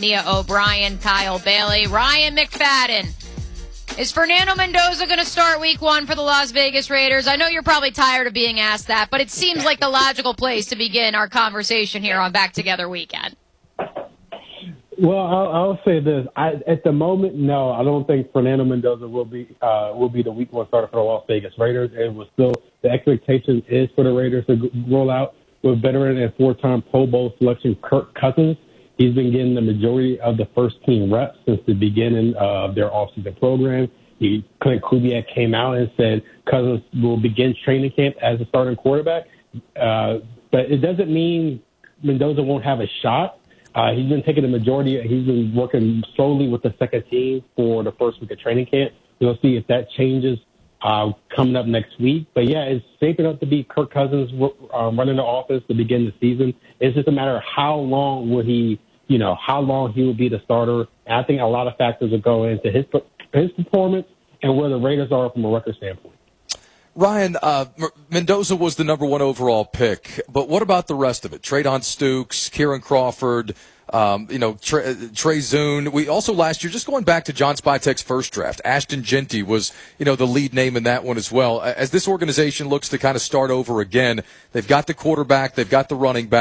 Mia O'Brien, Kyle Bailey, Ryan McFadden. Is Fernando Mendoza going to start week 1 for the Las Vegas Raiders? I know you're probably tired of being asked that, but it seems like the logical place to begin our conversation here on Back Together Weekend. Well, I'll say this. At the moment, no, I don't think Fernando Mendoza will be the week 1 starter for the Las Vegas Raiders. It was still the expectation is for the Raiders to roll out with veteran and 4-time Pro Bowl selection Kirk Cousins. He's been getting the majority of the first-team reps since the beginning of their offseason program. Clint Kubiak came out and said Cousins will begin training camp as a starting quarterback. But it doesn't mean Mendoza won't have a shot. He's been taking the majority. He's been working solely with the second team for the first week of training camp. We'll see if that changes coming up next week. But, yeah, it's shaping up to be Kirk Cousins running the offense to begin the season. It's just a matter of how long will he will be the starter. And I think a lot of factors will go into his performance and where the Raiders are from a record standpoint. Ryan, Mendoza was the number 1 overall pick, but what about the rest of it? Traydon Stukes, Kieran Crawford, Trey Zune. We also last year, just going back to John Spytek's first draft, Ashton Genty was, the lead name in that one as well. As this organization looks to kind of start over again, they've got the quarterback, they've got the running back.